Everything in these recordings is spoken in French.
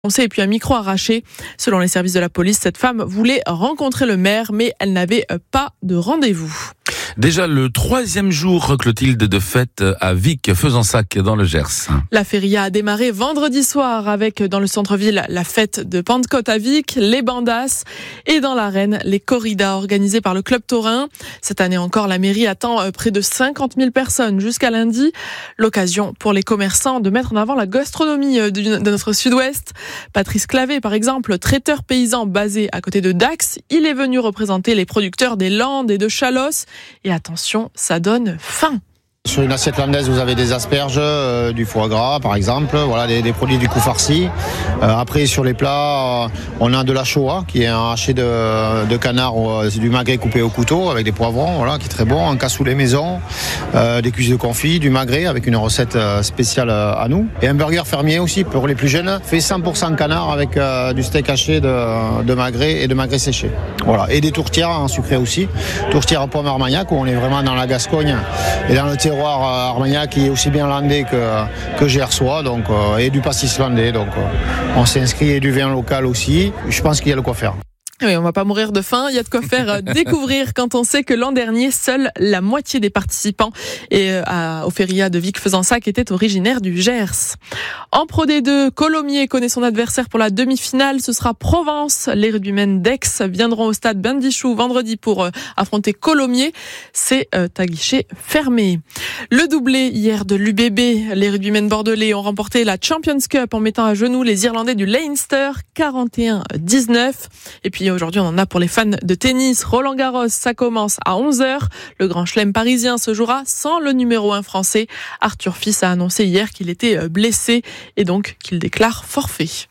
Et puis un micro arraché. Selon les services de la police, cette femme voulait rencontrer le maire, mais elle n'avait pas de rendez-vous. Déjà le 3e jour, Clotilde, de fête à Vic, Fezensac, dans le Gers. La feria a démarré vendredi soir avec, dans le centre-ville, la fête de Pentecôte à Vic, les bandas et dans l'arène, les corridas organisées par le club taurin. Cette année encore, la mairie attend près de 50 000 personnes jusqu'à lundi. L'occasion pour les commerçants de mettre en avant la gastronomie de notre sud-ouest. Patrice Clavé, par exemple, traiteur paysan basé à côté de Dax, il est venu représenter les producteurs des Landes et de Chalosse. Et attention, ça donne faim. Sur une assiette landaise, vous avez des asperges, du foie gras par exemple, voilà des produits du coup farci. Après sur les plats, on a de la shoa qui est un haché de canard, c'est du magret coupé au couteau avec des poivrons, voilà, qui est très bon, un cassoulet maison, des cuisses de confit, du magret avec une recette spéciale à nous. Et un burger fermier aussi pour les plus jeunes, fait 100% canard avec du steak haché de magret et de magret séché. Voilà. Et des tourtières en sucré aussi, tourtières pomme Armagnac où on est vraiment dans la Gascogne et dans le terroir Armagnac qui est aussi bien landais que gersois, donc, et du pastis landais. Donc, on s'est inscrit et du vin local aussi. Je pense qu'il y a de quoi faire. Oui, on va pas mourir de faim. Il y a de quoi faire découvrir quand on sait que l'an dernier, seule la moitié des participants au Feria de Vic-Fezensac étaient originaires du Gers. En Pro D2, Colomiers connaît son adversaire pour la demi-finale. Ce sera Provence. Les rugbymen d'Aix viendront au stade Bendichou vendredi pour affronter Colomiers. C'est à guichet fermé. Le doublé hier de l'UBB. Les rugbymen bordelais ont remporté la Champions Cup en mettant à genoux les Irlandais du Leinster 41-19. Et puis aujourd'hui, on en a pour les fans de tennis. Roland Garros, ça commence à 11h. Le Grand Chelem parisien se jouera sans le numéro 1 français. Arthur Fils a annoncé hier qu'il était blessé et donc qu'il déclare forfait.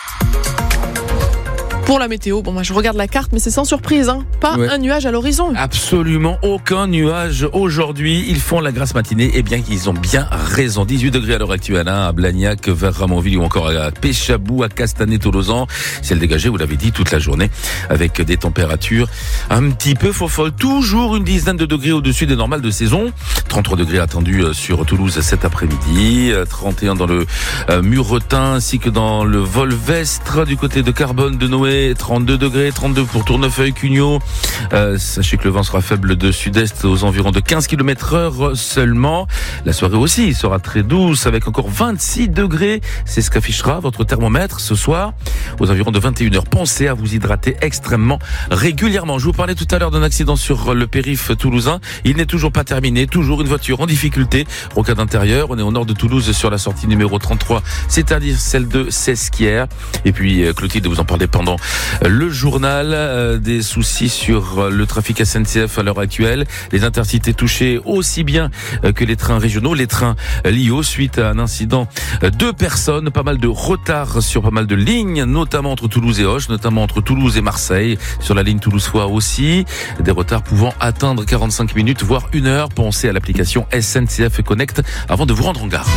Pour la météo, moi je regarde la carte, mais c'est sans surprise, pas un nuage à l'horizon. Absolument aucun nuage aujourd'hui. Ils font la grasse matinée, et bien qu'ils ont bien raison. 18 degrés à l'heure actuelle, à Blagnac, vers Ramonville ou encore à Péchabou, à Castanet-Tolosan. Ciel dégagé, vous l'avez dit, toute la journée, avec des températures un petit peu folles. Toujours une dizaine de degrés au-dessus des normales de saison. 33 degrés attendus sur Toulouse cet après-midi, 31 dans le Muretin, ainsi que dans le Volvestre, du côté de Carbone, de Noé. 32 degrés, 32 pour Tournefeuille, Cugnot. Sachez que le vent sera faible de sud-est aux environs de 15 km/h seulement. La soirée aussi sera très douce avec encore 26 degrés. C'est ce qu'affichera votre thermomètre ce soir aux environs de 21h. Pensez à vous hydrater extrêmement régulièrement. Je vous parlais tout à l'heure d'un accident sur le périph' toulousain. Il n'est toujours pas terminé. Toujours une voiture en difficulté. Rocade intérieure. On est au nord de Toulouse sur la sortie numéro 33, c'est-à-dire celle de Sesquières. Et puis Clotilde, vous en parlez pendant le journal, des soucis sur le trafic SNCF à l'heure actuelle, les intercités touchées aussi bien que les trains régionaux, les trains LIO suite à un incident. 2 personnes, pas mal de retard sur pas mal de lignes, notamment entre Toulouse et Auch, notamment entre Toulouse et Marseille, sur la ligne Toulouse-Foix aussi, des retards pouvant atteindre 45 minutes, voire 1 heure. Pensez à l'application SNCF Connect avant de vous rendre en gare.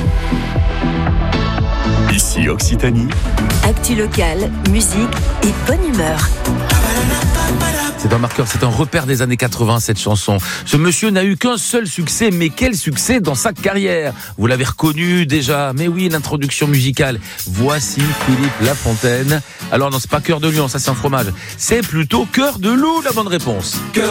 Ici Occitanie. Actu locale, musique et bonne humeur. C'est un marqueur, c'est un repère des années 80, cette chanson. Ce monsieur n'a eu qu'un seul succès, mais quel succès dans sa carrière. Vous l'avez reconnu déjà, mais oui, l'introduction musicale. Voici Philippe Lafontaine. Alors non, c'est pas Cœur de Lion, ça c'est un fromage. C'est plutôt Cœur de Loup, la bonne réponse.